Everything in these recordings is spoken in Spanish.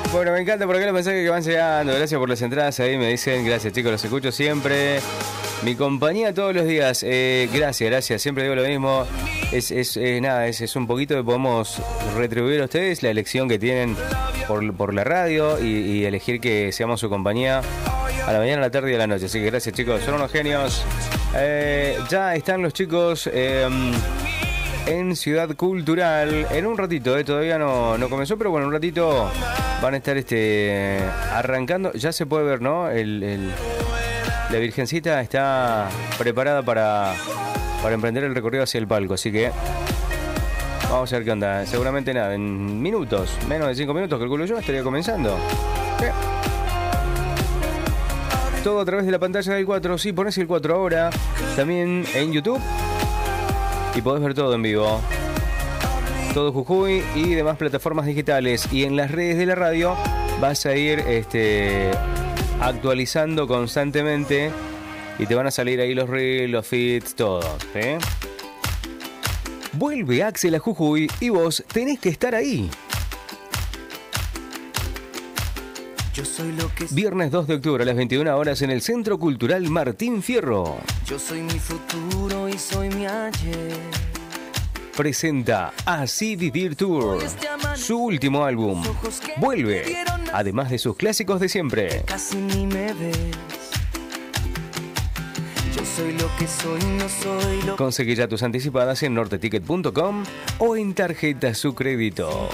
Bueno, me encanta porque los mensajes que van llegando. Gracias por las entradas ahí, me dicen. Gracias, chicos, los escucho siempre. Mi compañía todos los días. Gracias. Siempre digo lo mismo. Es un poquito que podemos retribuir a ustedes la elección que tienen por la radio y elegir que seamos su compañía a la mañana, a la tarde y a la noche. Así que gracias, chicos. Son unos genios. Ya están los chicos en Ciudad Cultural. En un ratito, todavía no comenzó, pero bueno, en un ratito van a estar arrancando. Ya se puede ver, ¿no? La Virgencita está preparada para emprender el recorrido hacia el palco, así que vamos a ver qué onda. Seguramente nada, en minutos, menos de 5 minutos, calculo yo, estaría comenzando. Todo a través de la pantalla del 4. Si pones el 4 ahora, también en YouTube, y podés ver todo en vivo. Todo Jujuy y demás plataformas digitales. Y en las redes de la radio vas a ir actualizando constantemente y te van a salir ahí los reels, los feeds, todo. Vuelve Axel a Jujuy y vos tenés que estar ahí. Yo soy lo que Viernes 2 de octubre a las 21 horas en el Centro Cultural Martín Fierro. Yo soy mi futuro y soy mi ayer. Presenta Así Vivir Tour, su último álbum. Vuelve, además de sus clásicos de siempre. Casi ni me ves. Yo soy lo que soy, no soy lo que... Conseguí ya tus anticipadas en norteticket.com o en tarjeta su crédito.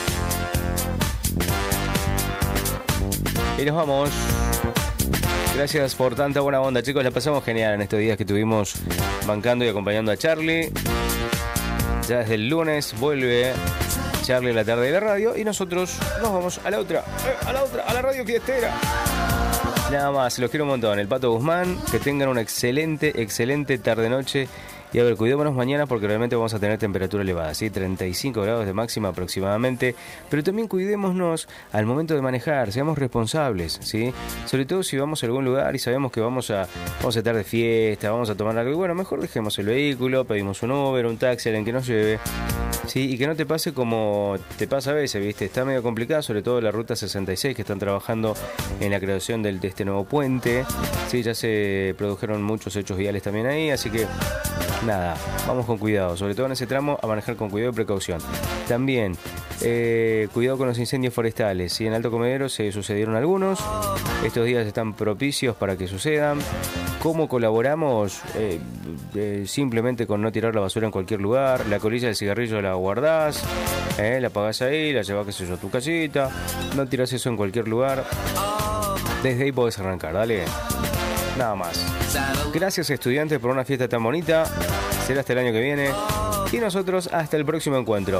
Y nos vamos. Gracias por tanta buena onda, chicos. La pasamos genial en estos días que estuvimos bancando y acompañando a Charlie. Ya desde el lunes vuelve Charlie a la tarde de la radio y nosotros nos vamos a la otra, a la radio fiestera. Nada más, los quiero un montón. El Pato Guzmán, que tengan una excelente tarde-noche. Y a ver, cuidémonos mañana porque realmente vamos a tener temperatura elevada, ¿sí? 35 grados de máxima aproximadamente. Pero también cuidémonos al momento de manejar, seamos responsables, ¿sí? Sobre todo si vamos a algún lugar y sabemos que vamos a estar de fiesta, vamos a tomar algo. Y bueno, mejor dejemos el vehículo, pedimos un Uber, un taxi, alguien que nos lleve. Sí, y que no te pase como te pasa a veces, ¿viste? Está medio complicado, sobre todo la ruta 66, que están trabajando en la creación de este nuevo puente. Sí, ya se produjeron muchos hechos viales también ahí, así que nada, vamos con cuidado, sobre todo en ese tramo, a manejar con cuidado y precaución. También, cuidado con los incendios forestales. Sí, en Alto Comedero se sucedieron algunos, estos días están propicios para que sucedan. ¿Cómo colaboramos? Simplemente con no tirar la basura en cualquier lugar. La colilla del cigarrillo la guardás, la apagás ahí, la llevás, qué sé yo, a tu casita. No tirás eso en cualquier lugar. Desde ahí podés arrancar, dale. Nada más. Gracias, estudiantes, por una fiesta tan bonita. Será hasta el año que viene. Y nosotros hasta el próximo encuentro.